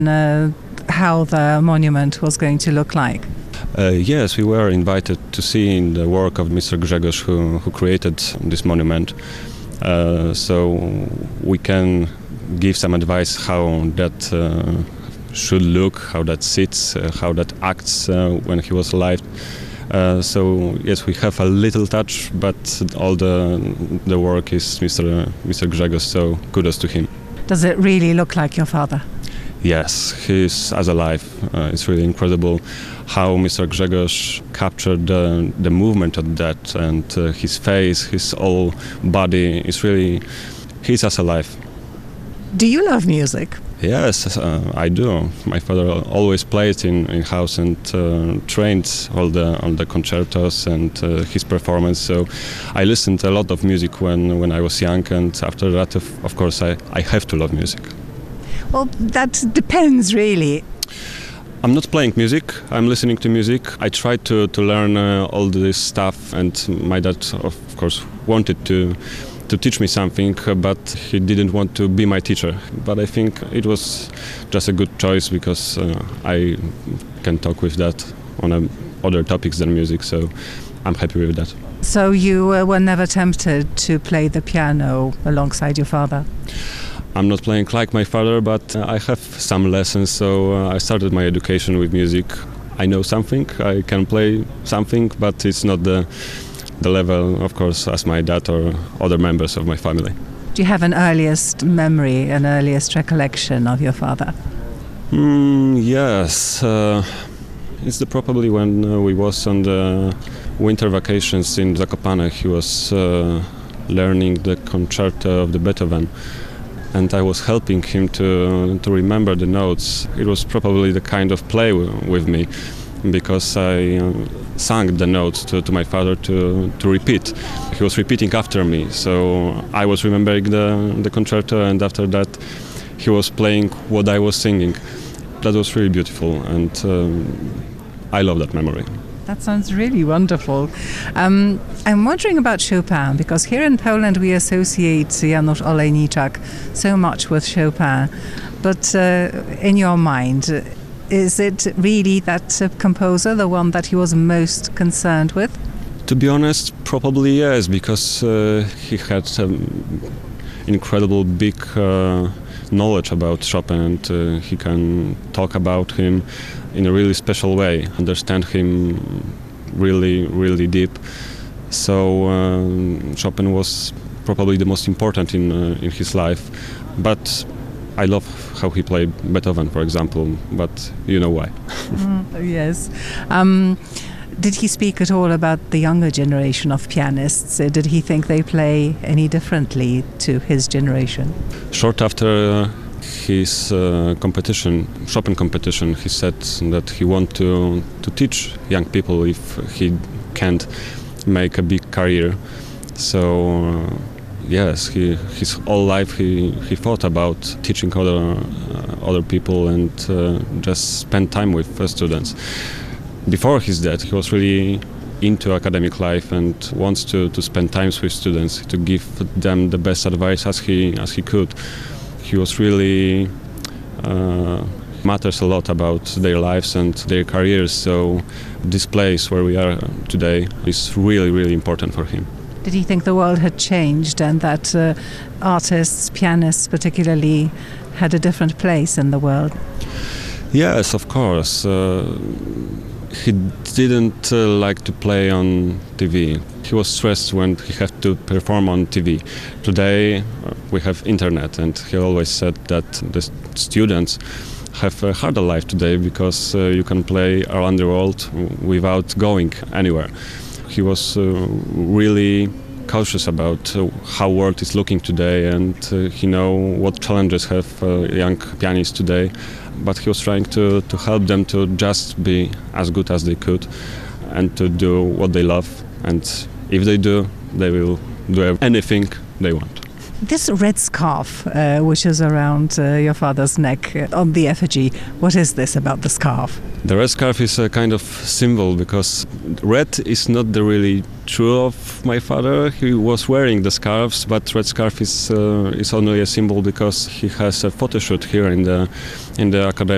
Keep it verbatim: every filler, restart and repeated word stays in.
uh, how the monument was going to look like. Uh, yes, we were invited to see in the work of Mister Grzegorz, who, who created this monument. Uh, so we can give some advice how that uh, should look, how that sits, uh, how that acts uh, when he was alive. Uh, so yes, we have a little touch, but all the the work is Mister Mister Grzegorz. So kudos to him. Does it really look like your father? Yes, he's as alive. Uh, it's really incredible how Mister Grzegorz captured the, the movement of that, and uh, his face, his whole body is really, he's as alive. Do you love music? Yes, uh, I do. My father always played in, in house and uh, trained all the all the concertos and uh, his performance. So I listened a lot of music when, when I was young, and after that, of, of course, I, I have to love music. Well, that depends, really. I'm not playing music, I'm listening to music. I tried to, to learn uh, all this stuff, and my dad, of course, wanted to to teach me something, but he didn't want to be my teacher. But I think it was just a good choice, because uh, I can talk with that on uh, other topics than music, so I'm happy with that. So you uh, were never tempted to play the piano alongside your father? I'm not playing like my father, but uh, I have some lessons, so uh, I started my education with music. I know something, I can play something, but it's not the the level, of course, as my dad or other members of my family. Do you have an earliest memory, an earliest recollection of your father? Mm, yes, uh, it's the, probably when uh, we was on the winter vacations in Zakopane. He was uh, learning the concerto of the Beethoven, and I was helping him to to remember the notes. It was probably the kind of play w- with me, because I uh, sang the notes to, to my father to, to repeat. He was repeating after me, so I was remembering the, the concerto, and after that he was playing what I was singing. That was really beautiful, and um, I love that memory. That sounds really wonderful. Um, I'm wondering about Chopin, because here in Poland we associate Janusz Olejniczak so much with Chopin, but uh, in your mind, is it really that uh, composer, the one that he was most concerned with? To be honest, probably yes, because uh, he had um, incredible big uh, knowledge about Chopin, and uh, he can talk about him in a really special way, understand him really, really deep. So um, Chopin was probably the most important in uh, in his life, but I love how he played Beethoven, for example, but you know why. mm, yes. Um, did he speak at all about the younger generation of pianists? Uh, did he think they play any differently to his generation? Short after uh, his uh, competition, Chopin competition, he said that he wanted to, to teach young people if he can't make a big career. So. Uh, Yes, he, his whole life he, he thought about teaching other uh, other people and uh, just spend time with uh, students. Before his death, he was really into academic life and wants to, to spend time with students, to give them the best advice as he as he could. He was really uh, matters a lot about their lives and their careers. So this place where we are today is really, really important for him. Did he think the world had changed and that uh, artists, pianists particularly, had a different place in the world? Yes, of course. Uh, he didn't uh, like to play on T V. He was stressed when he had to perform on T V. Today uh, we have internet, and he always said that the students have a harder life today because uh, you can play around the world without going anywhere. He was uh, really cautious about uh, how world is looking today, and uh, he know what challenges have uh, young pianists today. But he was trying to, to help them to just be as good as they could and to do what they love. And if they do, they will do anything they want. This red scarf, uh, which is around uh, your father's neck uh, on the effigy, what is this about the scarf? The red scarf is a kind of symbol, because red is not the really true of my father. He was wearing the scarves, but red scarf is uh, is only a symbol because he has a photo shoot here in the in the academy.